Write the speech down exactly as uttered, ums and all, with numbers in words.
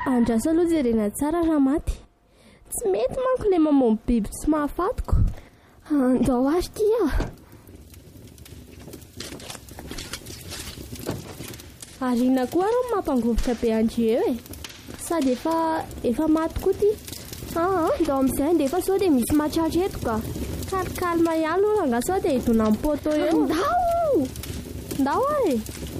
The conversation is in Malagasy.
Andrasa aloha jerena tsara raha maty. Tsy mety manko le mamono biby tsy mahafatiko. Andao azy tia. Arina koa rao mampangovotra be andreo e. Sady efa efa maty koa ty. Ah, ndao amin'izay dia efa sao dia misy mahatratra eto ka. Kalkalma ihany aloha nga sao dia hidona amin'ny poto eo. Ndao! Ndao e!